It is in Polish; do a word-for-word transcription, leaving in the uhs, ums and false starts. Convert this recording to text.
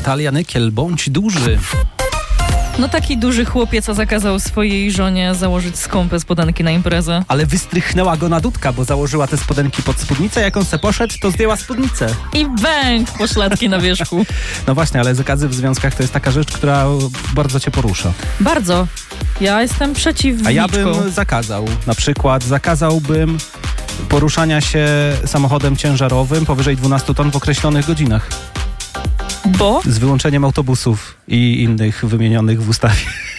Natalia Nykiel, bądź duży. No taki duży chłopiec, co zakazał swojej żonie założyć skąpe spodenki na imprezę. Ale wystrychnęła go na dudka, bo założyła te spodenki pod spódnicę. Jak on se poszedł, to zdjęła spódnicę. I bęk, poszlatki na wierzchu. No właśnie, ale zakazy w związkach to jest taka rzecz, która bardzo cię porusza. Bardzo. Ja jestem przeciwniczką. A ja bym zakazał. Na przykład zakazałbym poruszania się samochodem ciężarowym powyżej dwunastu ton w określonych godzinach. Bo? Z wyłączeniem autobusów i innych wymienionych w ustawie.